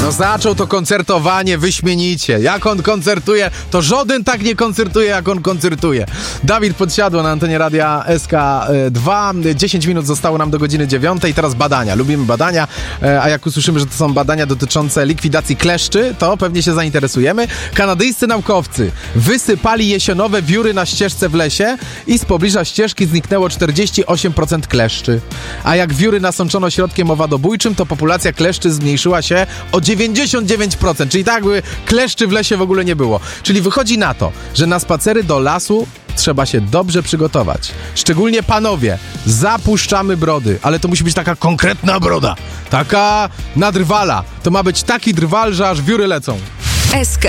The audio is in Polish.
No zaczął to koncertowanie wyśmienicie. Jak on koncertuje, to żaden tak nie koncertuje, jak on koncertuje. Dawid Podsiadło na antenie Radia SK2. 10 minut zostało nam do godziny 9. Teraz badania. Lubimy badania, a jak usłyszymy, że to są badania dotyczące likwidacji kleszczy, to pewnie się zainteresujemy. Kanadyjscy naukowcy wysypali jesionowe wióry na ścieżce w lesie i z pobliża ścieżki zniknęło 48% kleszczy. A jak wióry nasączono środkiem owadobójczym, to populacja kleszczy zmniejszyła się o 99%, czyli tak jakby kleszczy w lesie w ogóle nie było. Czyli wychodzi na to, że na spacery do lasu trzeba się dobrze przygotować. Szczególnie panowie, zapuszczamy brody, ale to musi być taka konkretna broda, taka na drwala. To ma być taki drwal, że aż wióry lecą. SK.